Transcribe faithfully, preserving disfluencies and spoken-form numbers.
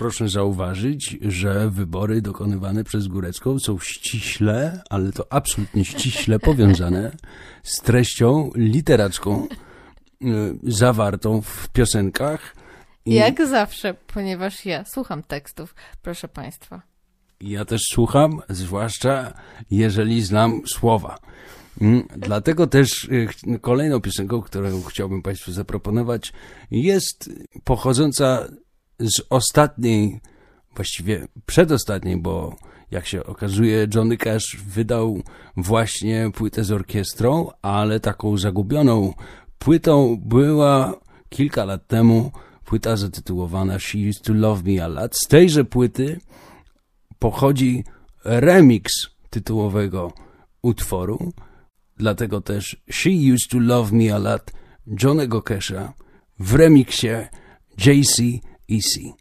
Proszę zauważyć, że wybory dokonywane przez Górecką są ściśle, ale to absolutnie ściśle powiązane z treścią literacką y, zawartą w piosenkach. I jak zawsze, ponieważ ja słucham tekstów, proszę państwa. Ja też słucham, zwłaszcza jeżeli znam słowa. Dlatego też kolejną piosenką, którą chciałbym Państwu zaproponować, jest pochodząca z ostatniej, właściwie przedostatniej, bo jak się okazuje, Johnny Cash wydał właśnie płytę z orkiestrą, ale taką zagubioną płytą była kilka lat temu płyta zatytułowana She Used to Love Me a Lot. Z tejże płyty pochodzi remix tytułowego utworu, dlatego też She Used to Love Me a Lot Johnny'ego Casha w remiksie J C E C.